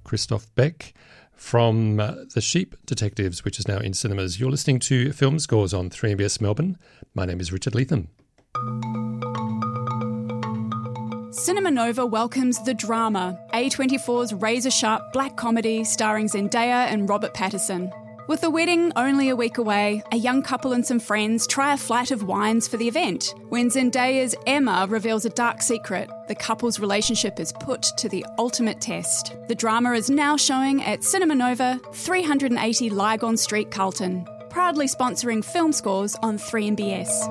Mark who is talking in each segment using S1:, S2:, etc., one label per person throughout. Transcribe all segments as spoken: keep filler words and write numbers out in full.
S1: Christoph Beck from uh, The Sheep Detectives, which is now in cinemas. You're listening to Film Scores on three M B S Melbourne. My name is Richard Leatham.
S2: Cinema Nova welcomes The Drama, A twenty-four's razor-sharp black comedy starring Zendaya and Robert Pattinson. With the wedding only a week away, a young couple and some friends try a flight of wines for the event. When Zendaya's Emma reveals a dark secret, the couple's relationship is put to the ultimate test. The Drama is now showing at Cinema Nova, three eighty Lygon Street, Carlton. Proudly sponsoring Film Scores on three M B S.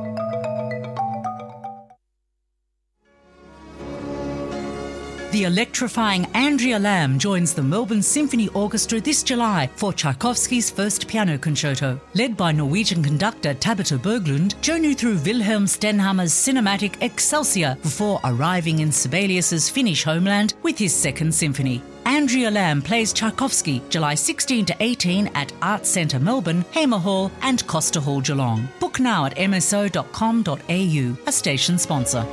S3: The electrifying Andrea Lamb joins the Melbourne Symphony Orchestra this July for Tchaikovsky's first piano concerto. Led by Norwegian conductor Tabitha Berglund, journey through Wilhelm Stenhammer's cinematic Excelsior before arriving in Sibelius's Finnish homeland with his second symphony. Andrea Lamb plays Tchaikovsky July sixteenth to eighteenth at Arts Centre Melbourne, Hamer Hall and Costa Hall Geelong. Book now at m s o dot com dot a u, a station sponsor.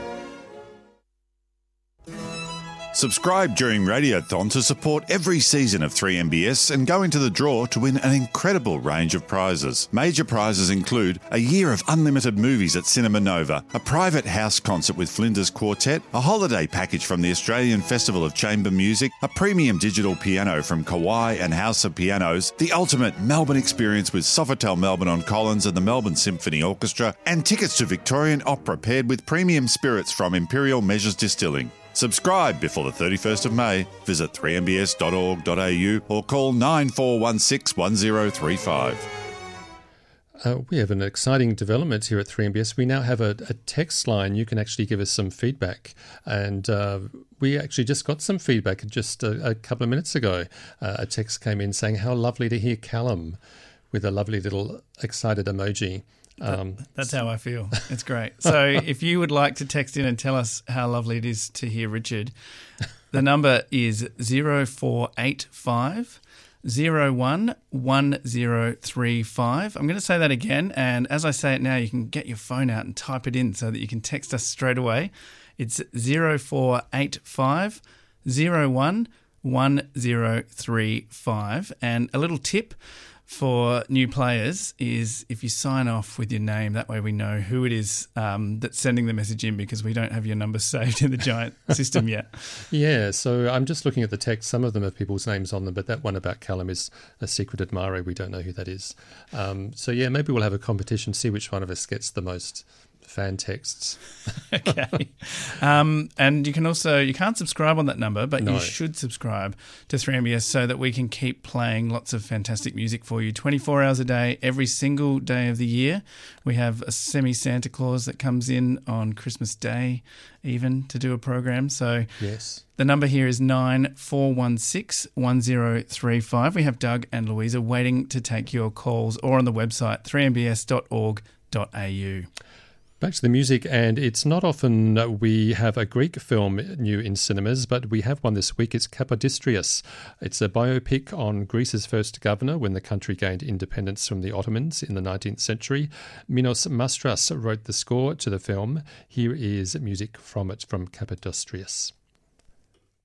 S4: Subscribe during Radiothon to support every season of three M B S and go into the draw to win an incredible range of prizes. Major prizes include a year of unlimited movies at Cinema Nova, a private house concert with Flinders Quartet, a holiday package from the Australian Festival of Chamber Music, a premium digital piano from Kawai and House of Pianos, the ultimate Melbourne experience with Sofitel Melbourne on Collins and the Melbourne Symphony Orchestra, and tickets to Victorian Opera paired with premium spirits from Imperial Measures Distilling. Subscribe before the thirty-first of May. Visit three m b s dot org dot a u or call nine four one six one zero three five.
S1: Uh, we have an exciting development here at three M B S. We now have a, a text line. You can actually give us some feedback. And uh, we actually just got some feedback just a, a couple of minutes ago. Uh, a text came in saying, how lovely to hear Callum, with a lovely little excited emoji. Um,
S5: that, that's how I feel. It's great. So if you would like to text in and tell us how lovely it is to hear Richard, the number is zero four eight five zero one one zero three five. I'm going to say that again, and as I say it now, you can get your phone out and type it in so that you can text us straight away. It's zero four eight five zero one one zero three five. And a little tip for new players is if you sign off with your name, that way we know who it is um, that's sending the message in, because we don't have your number saved in the giant system yet.
S1: Yeah, so I'm just looking at the text. Some of them have people's names on them, but that one about Callum is a secret admirer. We don't know who that is. Um, so yeah, maybe we'll have a competition, see which one of us gets the most fan texts.
S5: Okay. Um, and you can also, you can't subscribe on that number, but
S1: no.
S5: you should subscribe to three M B S so that we can keep playing lots of fantastic music for you twenty-four hours a day, every single day of the year. We have a semi-Santa Claus that comes in on Christmas Day even to do a program. So
S1: yes.
S5: The number here is nine four one six one zero three five. We have Doug and Louisa waiting to take your calls, or on the website three m b s dot org dot a u.
S1: Back to the music, and it's not often we have a Greek film new in cinemas, but we have one this week. It's Kapodistrias. It's a biopic on Greece's first governor when the country gained independence from the Ottomans in the nineteenth century. Minos Mastras wrote the score to the film. Here is music from it from Kapodistrias.